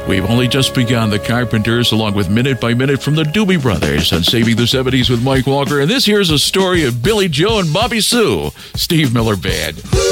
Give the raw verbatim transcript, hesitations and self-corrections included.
We've only just begun. The Carpenters, along with Minute by Minute from the Doobie Brothers on Saving the seventies with Mike Walker. And this here's a story of Billy Joe and Bobby Sue, Steve Miller Band.